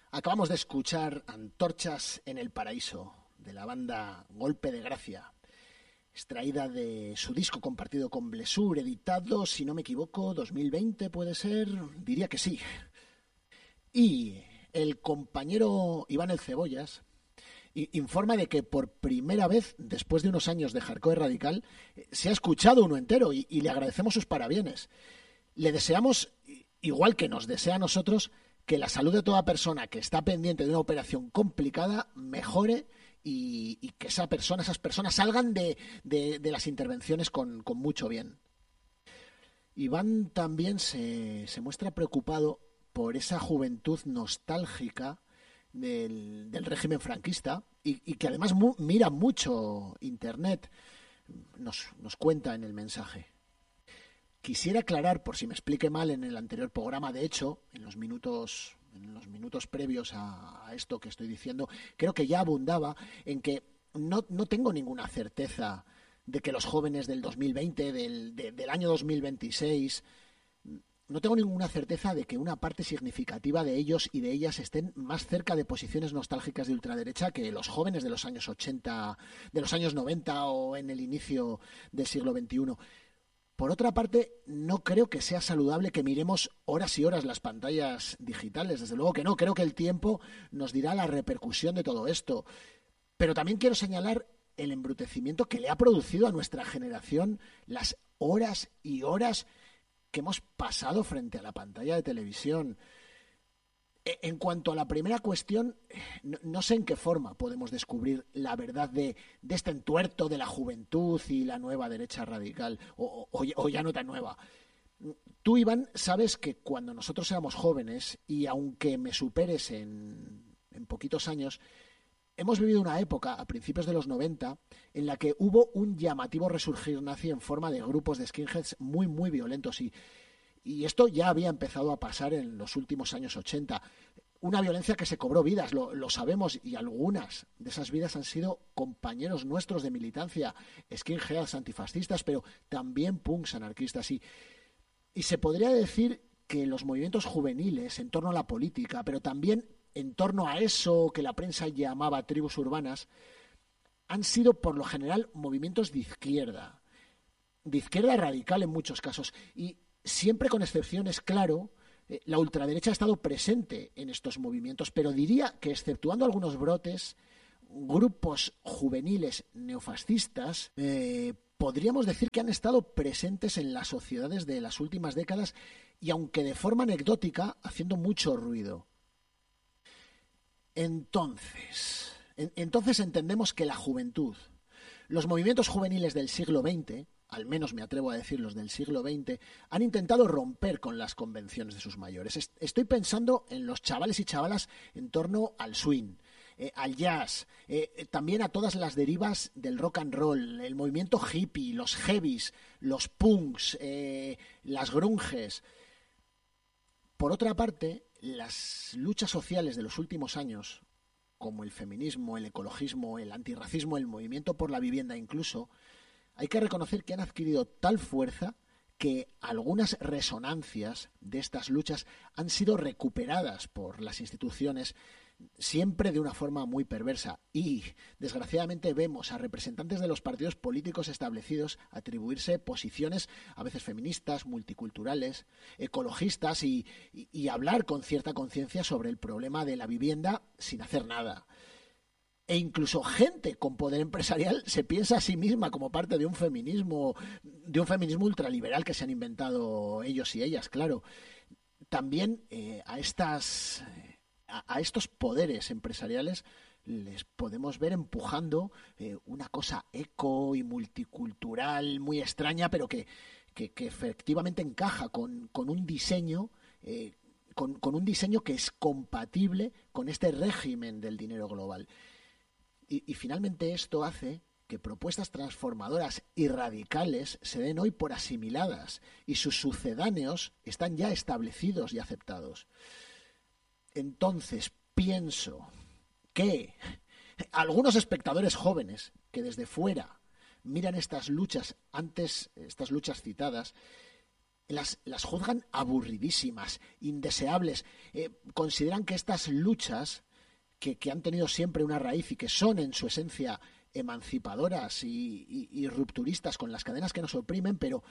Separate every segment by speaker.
Speaker 1: Acabamos de escuchar Antorchas en el Paraíso, de la banda Golpe de Gracia, extraída de su disco compartido con Blessur, editado, si no me equivoco, 2020 puede ser, diría que sí. Y el compañero Iván el Cebollas informa de que por primera vez, después de unos años de hardcore radical, se ha escuchado uno entero y le agradecemos sus parabienes. Le deseamos, igual que nos desea a nosotros, que la salud de toda persona que está pendiente de una operación complicada mejore y que esas personas salgan de las intervenciones con mucho bien. Iván también se muestra preocupado por esa juventud nostálgica del régimen franquista y que además mira mucho Internet, nos cuenta en el mensaje. Quisiera aclarar, por si me expliqué mal en el anterior programa, de hecho, en los minutos previos a esto que estoy diciendo, creo que ya abundaba en que no tengo ninguna certeza de que los jóvenes del 2020, del año 2026, no tengo ninguna certeza de que una parte significativa de ellos y de ellas estén más cerca de posiciones nostálgicas de ultraderecha que los jóvenes de los años 80, de los años 90 o en el inicio del siglo XXI. Por otra parte, no creo que sea saludable que miremos horas y horas las pantallas digitales. Desde luego que no. Creo que el tiempo nos dirá la repercusión de todo esto. Pero también quiero señalar el embrutecimiento que le ha producido a nuestra generación las horas y horas que hemos pasado frente a la pantalla de televisión. En cuanto a la primera cuestión, no sé en qué forma podemos descubrir la verdad de este entuerto de la juventud y la nueva derecha radical, o ya no tan nueva. Tú, Iván, sabes que cuando nosotros éramos jóvenes, y aunque me superes en poquitos años, hemos vivido una época, a principios de los 90, en la que hubo un llamativo resurgir nazi en forma de grupos de skinheads muy, muy violentos y esto ya había empezado a pasar en los últimos años 80. Una violencia que se cobró vidas, lo sabemos, y algunas de esas vidas han sido compañeros nuestros de militancia, skinheads antifascistas, pero también punks anarquistas. Y se podría decir que los movimientos juveniles en torno a la política, pero también en torno a eso que la prensa llamaba tribus urbanas, han sido por lo general movimientos de izquierda radical en muchos casos, y siempre con excepciones, claro. La ultraderecha ha estado presente en estos movimientos, pero diría que, exceptuando algunos brotes, grupos juveniles neofascistas, podríamos decir que han estado presentes en las sociedades de las últimas décadas y, aunque de forma anecdótica, haciendo mucho ruido. Entonces entendemos que la juventud, los movimientos juveniles del siglo XX, al menos me atrevo a decir los del siglo XX, han intentado romper con las convenciones de sus mayores. Estoy pensando en los chavales y chavalas en torno al swing, al jazz, también a todas las derivas del rock and roll, el movimiento hippie, los heavies, los punks, las grunges. Por otra parte, las luchas sociales de los últimos años, como el feminismo, el ecologismo, el antirracismo, el movimiento por la vivienda incluso, hay que reconocer que han adquirido tal fuerza que algunas resonancias de estas luchas han sido recuperadas por las instituciones, siempre de una forma muy perversa. Y, desgraciadamente, vemos a representantes de los partidos políticos establecidos atribuirse posiciones a veces feministas, multiculturales, ecologistas y hablar con cierta conciencia sobre el problema de la vivienda sin hacer nada. E incluso gente con poder empresarial se piensa a sí misma como parte de un feminismo ultraliberal que se han inventado ellos y ellas, claro. También a estos poderes empresariales les podemos ver empujando una cosa eco y multicultural muy extraña, pero que efectivamente encaja con un diseño con un diseño que es compatible con este régimen del dinero global. Y finalmente esto hace que propuestas transformadoras y radicales se den hoy por asimiladas y sus sucedáneos están ya establecidos y aceptados. Entonces pienso que algunos espectadores jóvenes que desde fuera miran estas luchas citadas, las juzgan aburridísimas, indeseables. Consideran que estas luchas, que han tenido siempre una raíz y que son en su esencia emancipadoras y rupturistas con las cadenas que nos oprimen, pero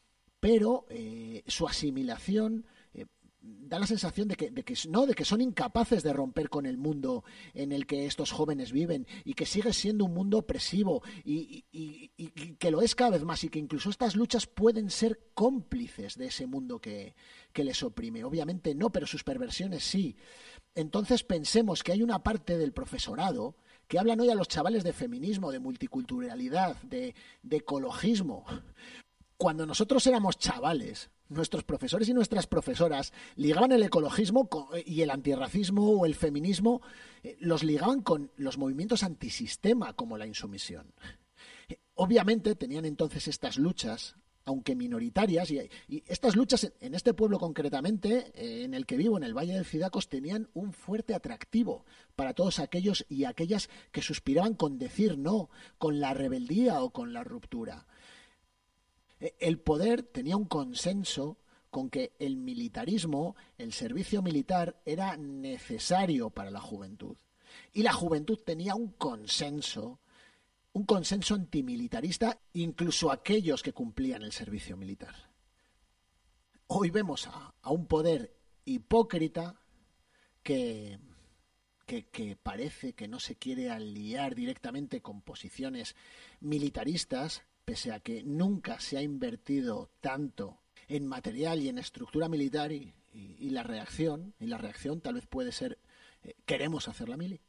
Speaker 1: su asimilación da la sensación de que son incapaces de romper con el mundo en el que estos jóvenes viven y que sigue siendo un mundo opresivo y que lo es cada vez más y que incluso estas luchas pueden ser cómplices de ese mundo que les oprime. Obviamente no, pero sus perversiones sí. Entonces pensemos que hay una parte del profesorado que hablan hoy a los chavales de feminismo, de multiculturalidad, de ecologismo. Cuando nosotros éramos chavales, nuestros profesores y nuestras profesoras ligaban el ecologismo y el antirracismo o el feminismo, los ligaban con los movimientos antisistema como la insumisión. Obviamente tenían entonces estas luchas, aunque minoritarias, y estas luchas en este pueblo concretamente, en el que vivo, en el Valle del Cidacos, tenían un fuerte atractivo para todos aquellos y aquellas que suspiraban con decir no, con la rebeldía o con la ruptura. El poder tenía un consenso con que el militarismo, el servicio militar, era necesario para la juventud. Y la juventud tenía un consenso antimilitarista, incluso aquellos que cumplían el servicio militar. Hoy vemos a un poder hipócrita que parece que no se quiere aliar directamente con posiciones militaristas, pese a que nunca se ha invertido tanto en material y en estructura militar y la reacción tal vez puede ser queremos hacer la mili.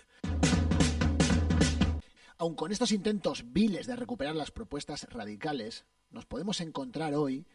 Speaker 1: Aun con estos intentos viles de recuperar las propuestas radicales, nos podemos encontrar hoy,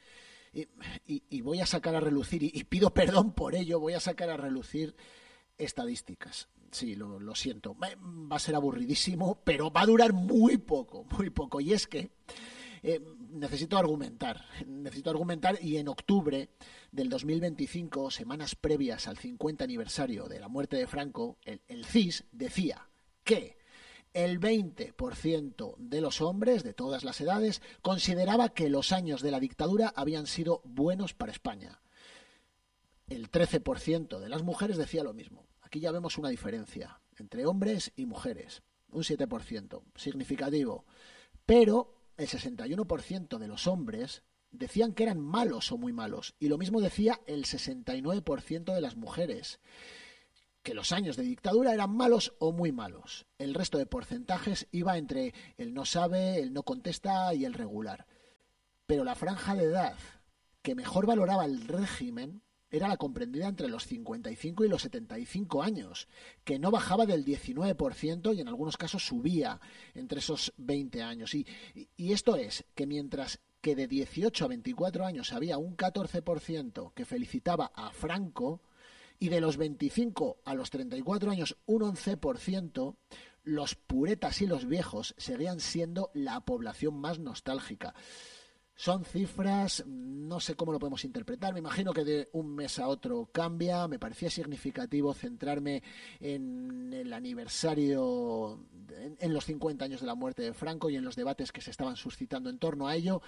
Speaker 1: y voy a sacar a relucir, y pido perdón por ello, voy a sacar a relucir estadísticas. Sí, lo siento. Va a ser aburridísimo, pero va a durar muy poco. Y es que necesito argumentar. Y en octubre del 2025, semanas previas al 50 aniversario de la muerte de Franco, el CIS decía que el 20% de los hombres de todas las edades consideraba que los años de la dictadura habían sido buenos para España. El 13% de las mujeres decía lo mismo. Aquí ya vemos una diferencia entre hombres y mujeres, un 7%, significativo. Pero el 61% de los hombres decían que eran malos o muy malos, y lo mismo decía el 69% de las mujeres, que los años de dictadura eran malos o muy malos. El resto de porcentajes iba entre el no sabe, el no contesta y el regular. Pero la franja de edad que mejor valoraba el régimen era la comprendida entre los 55 y los 75 años, que no bajaba del 19% y en algunos casos subía entre esos 20 años. Y esto es que mientras que de 18 a 24 años había un 14% que felicitaba a Franco, y de los 25 a los 34 años un 11%, los puretas y los viejos seguían siendo la población más nostálgica. Son cifras, no sé cómo lo podemos interpretar, me imagino que de un mes a otro cambia. Me parecía significativo centrarme en el aniversario, en los 50 años de la muerte de Franco y en los debates que se estaban suscitando en torno a ello.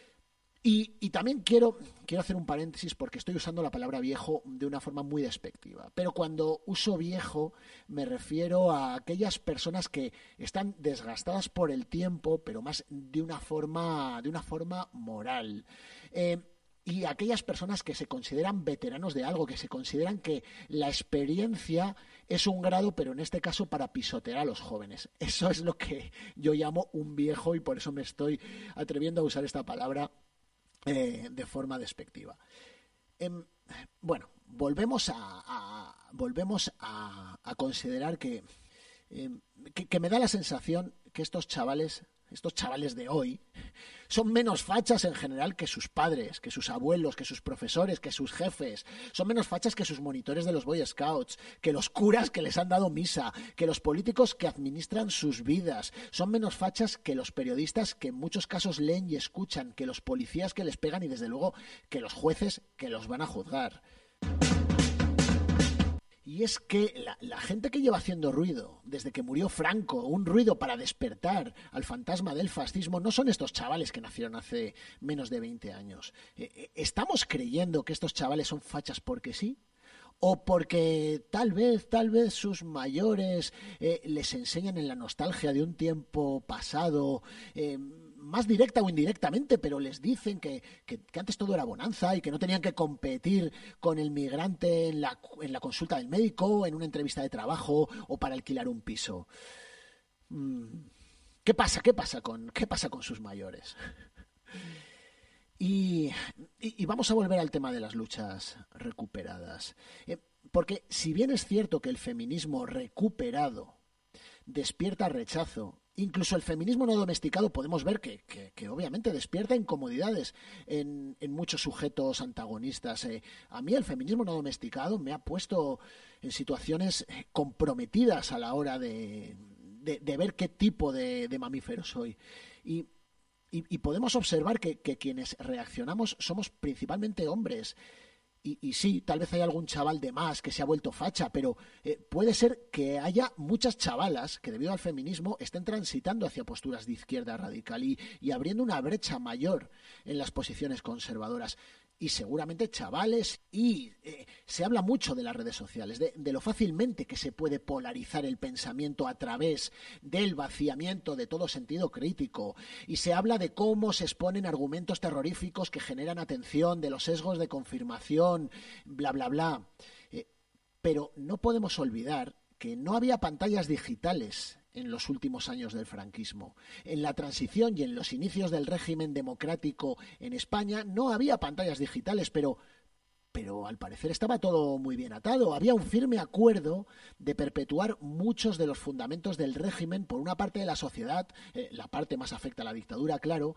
Speaker 1: Y también quiero hacer un paréntesis porque estoy usando la palabra viejo de una forma muy despectiva. Pero cuando uso viejo me refiero a aquellas personas que están desgastadas por el tiempo, pero más de una forma moral. Y aquellas personas que se consideran veteranos de algo, que se consideran que la experiencia es un grado, pero en este caso para pisotear a los jóvenes. Eso es lo que yo llamo un viejo y por eso me estoy atreviendo a usar esta palabra de forma despectiva. Bueno, volvemos a considerar que me da la sensación que estos chavales de hoy son menos fachas en general que sus padres, que sus abuelos, que sus profesores, que sus jefes. Son menos fachas que sus monitores de los Boy Scouts, que los curas que les han dado misa, que los políticos que administran sus vidas. Son menos fachas que los periodistas que en muchos casos leen y escuchan, que los policías que les pegan y desde luego que los jueces que los van a juzgar. Y Y es que la gente que lleva haciendo ruido desde que murió Franco, un ruido para despertar al fantasma del fascismo, no son estos chavales que nacieron hace menos de 20 años. ¿Estamos creyendo que estos chavales son fachas porque sí? ¿O porque tal vez sus mayores les enseñan en la nostalgia de un tiempo pasado, más directa o indirectamente, pero les dicen que antes todo era bonanza y que no tenían que competir con el migrante en la consulta del médico, en una entrevista de trabajo o para alquilar un piso? ¿Qué pasa? ¿Qué pasa con sus mayores? Y vamos a volver al tema de las luchas recuperadas. Porque si bien es cierto que el feminismo recuperado despierta rechazo, incluso el feminismo no domesticado podemos ver que obviamente despierta incomodidades en muchos sujetos antagonistas. A mí el feminismo no domesticado me ha puesto en situaciones comprometidas a la hora de ver qué tipo de mamífero soy. Y podemos observar que quienes reaccionamos somos principalmente hombres. Y sí, tal vez hay algún chaval de más que se ha vuelto facha, pero puede ser que haya muchas chavalas que debido al feminismo estén transitando hacia posturas de izquierda radical y abriendo una brecha mayor en las posiciones conservadoras. Y seguramente chavales, y se habla mucho de las redes sociales, de lo fácilmente que se puede polarizar el pensamiento a través del vaciamiento de todo sentido crítico, y se habla de cómo se exponen argumentos terroríficos que generan atención, de los sesgos de confirmación, bla, bla, bla. Pero no podemos olvidar que no había pantallas digitales en los últimos años del franquismo. En la transición y en los inicios del régimen democrático en España no había pantallas digitales, pero al parecer estaba todo muy bien atado. Había un firme acuerdo de perpetuar muchos de los fundamentos del régimen por una parte de la sociedad, la parte más afecta a la dictadura, claro,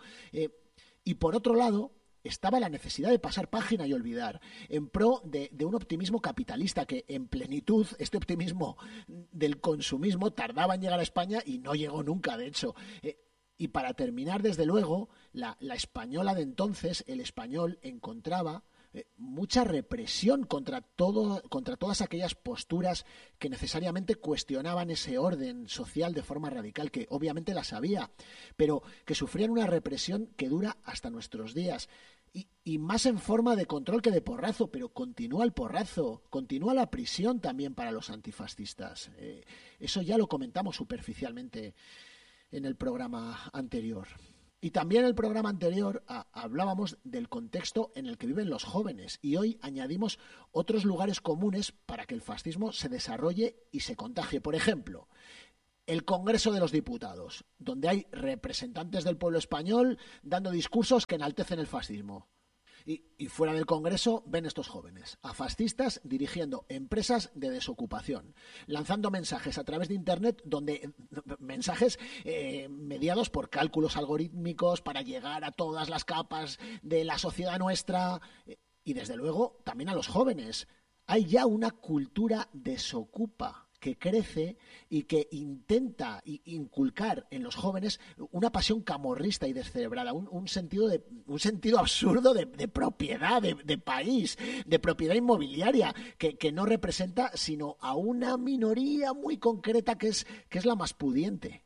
Speaker 1: y por otro lado estaba la necesidad de pasar página y olvidar, en pro de un optimismo capitalista que en plenitud, este optimismo del consumismo tardaba en llegar a España y no llegó nunca, de hecho. Y para terminar, desde luego, la española de entonces, el español, encontraba mucha represión contra todas aquellas posturas que necesariamente cuestionaban ese orden social de forma radical, que obviamente las había, pero que sufrían una represión que dura hasta nuestros días. Y más en forma de control que de porrazo, pero continúa el porrazo, continúa la prisión también para los antifascistas. Eso ya lo comentamos superficialmente en el programa anterior. Y también en el programa anterior hablábamos del contexto en el que viven los jóvenes y hoy añadimos otros lugares comunes para que el fascismo se desarrolle y se contagie. Por ejemplo, el Congreso de los Diputados, donde hay representantes del pueblo español dando discursos que enaltecen el fascismo. Y fuera del Congreso ven estos jóvenes, a fascistas dirigiendo empresas de desocupación, lanzando mensajes a través de Internet, mensajes mediados por cálculos algorítmicos para llegar a todas las capas de la sociedad nuestra y desde luego también a los jóvenes. Hay ya una cultura desocupa que crece y que intenta inculcar en los jóvenes una pasión camorrista y descerebrada, un sentido absurdo de propiedad, de país, de propiedad inmobiliaria, que no representa sino a una minoría muy concreta que es la más pudiente.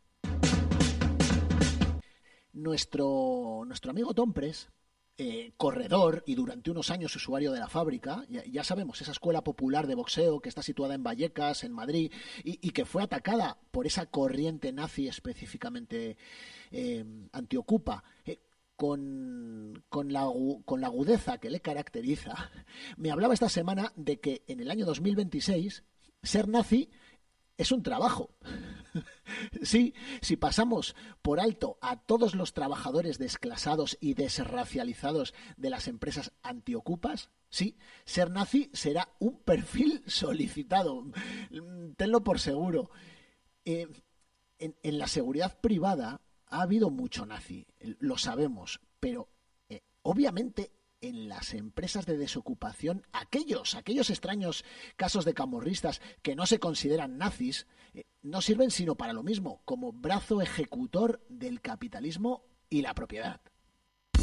Speaker 1: Nuestro amigo Tom Press, corredor y durante unos años usuario de la Fábrica, ya sabemos, esa escuela popular de boxeo que está situada en Vallecas, en Madrid, y que fue atacada por esa corriente nazi específicamente antiocupa, con la agudeza que le caracteriza, me hablaba esta semana de que en el año 2026 ser nazi es un trabajo. Sí, si pasamos por alto a todos los trabajadores desclasados y desracializados de las empresas antiocupas, sí, ser nazi será un perfil solicitado. Tenlo por seguro. En la seguridad privada ha habido mucho nazi, lo sabemos, pero obviamente en las empresas de desocupación, aquellos extraños casos de camorristas que no se consideran nazis, no sirven sino para lo mismo, como brazo ejecutor del capitalismo y la propiedad.